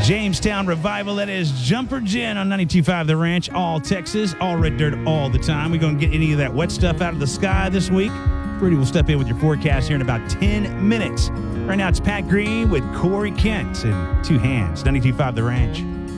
Jamestown Revival. That is Jumper Gin on 92.5 The Ranch. All Texas, all red dirt all the time. We're going to get any of that wet stuff out of the sky this week. Rudy will step in with your forecast here in about 10 minutes. Right now it's Pat Green with Corey Kent and Two Hands. 92.5 The Ranch.